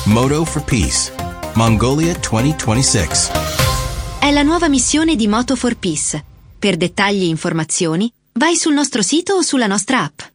Moto for Peace, Mongolia 2026. È la nuova missione di Moto for Peace. Per dettagli e informazioni, vai sul nostro sito o sulla nostra app.